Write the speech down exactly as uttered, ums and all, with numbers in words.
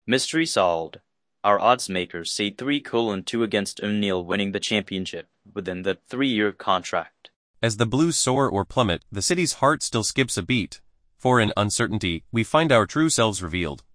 Mystery solved. Our odds makers say three colon two against O'Neill winning the championship within the three-year contract. As the Blues soar or plummet, the city's heart still skips a beat, for in uncertainty, we find our true selves revealed.